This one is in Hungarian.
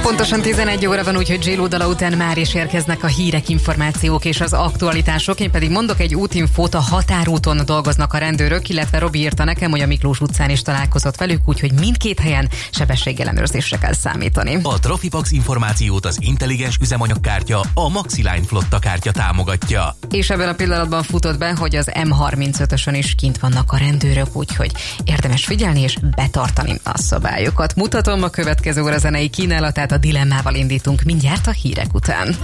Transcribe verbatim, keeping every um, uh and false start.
Pontosan tizenegy óra van, úgyhogy J-Lo dala után már is érkeznek a hírek, információk és az aktualitások. Én pedig mondok egy útinfót, a határúton dolgoznak a rendőrök, illetve Robi írta nekem, hogy a Miklós utcán is találkozott velük, úgyhogy mindkét helyen sebességellenőrzésre kell számítani. A Trafipax információt az intelligens üzemanyagkártya, a Maxiline Flotta kártya támogatja. És ebben a pillanatban futott be, hogy az M harmincötösön is kint vannak a rendőrök, úgyhogy érdemes figyelni és betartani a szabályokat. Mutatom a következő óra zenei kínálatát, a Dilemmával indítunk mindjárt a hírek után.